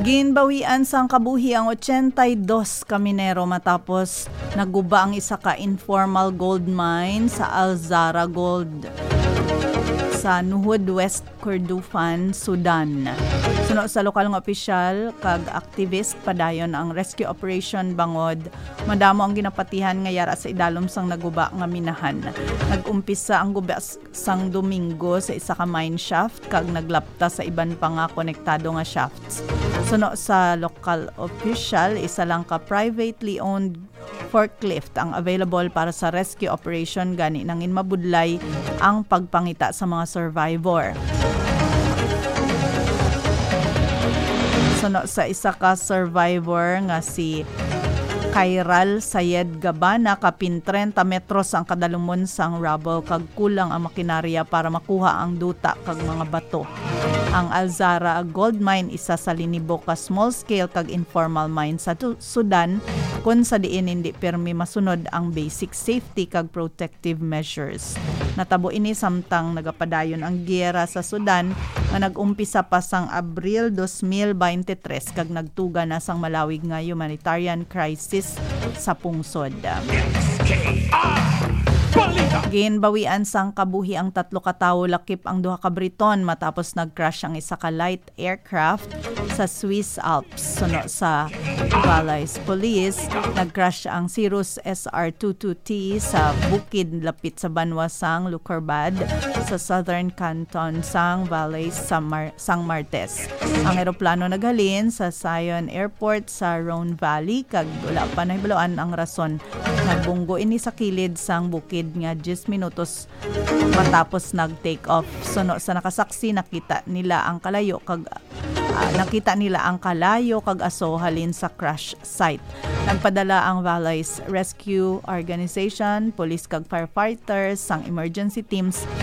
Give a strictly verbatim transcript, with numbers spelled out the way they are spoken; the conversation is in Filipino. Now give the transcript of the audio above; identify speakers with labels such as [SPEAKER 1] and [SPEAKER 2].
[SPEAKER 1] Ginbawian sang kabuhi ang eighty-two kaminero matapos naguba ang isa ka informal gold mine sa Alzara Gold sa Nuhud, West Kordofan, Sudan. Suno sa lokal nga opisyal kag activist padayon ang rescue operation bangod madamo ang ginapatihan nga yara sa idalom sang naguba nga minahan. Nag-umpisa ang guba sang Domingo sa isa ka mine shaft kag naglapta sa iban pa nga konektado nga shafts. Suno sa local official, isa lang ka privately owned forklift ang available para sa rescue operation gani nangin mabudlay ang pagpangita sa mga survivor. Suno sa isa ka survivor nga si Kairal Sayed Gabana, kapin thirty metros ang kadalumon sang rubble kag kulang ang makinarya para makuha ang duta kag mga bato. Ang Alzara Gold Mine isa sa linibo ka small scale kag informal mine sa Sudan kun sa diin hindi permi masunod ang basic safety kag protective measures. Natabo ini samtang nagapadayon ang giyera sa Sudan nga nag-umpisa pa sang Abril twenty twenty-three kag nagtuga na sang malawig nga humanitarian crisis sa pungsod. Ginbawian sang kabuhi ang tatlo ka tawo lakip ang duha ka Briton matapos nag-crash ang isa ka light aircraft sa Swiss Alps. Suno sa Valais Police, nag-crash ang Cirrus S R twenty-two T sa bukid lapit sa banwa sang Lucorbad sa southern canton sang Valais sa Mar- sang Martes. Ang eroplano naghalin sa Sion Airport sa Rhone Valley kag wala pa nahibaluan ang rason. Nagbunggo ini sa kilid sang bukid nga ten minutos matapos nag-take off. Suno sa nakasaksi, nakita nila ang kalayo kag uh, nakita nila ang kalayo kag aso halin sa crash site. Nagpadala ang Valais Rescue Organization, police kag firefighters sang emergency teams